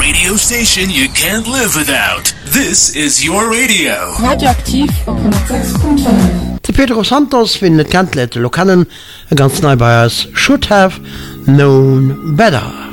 radio station you can't live without. This is your radio. Radioaktiv op 106.5. De Pedro Santos vin net Kantlete Lokannen ganz nei bei Should have known better.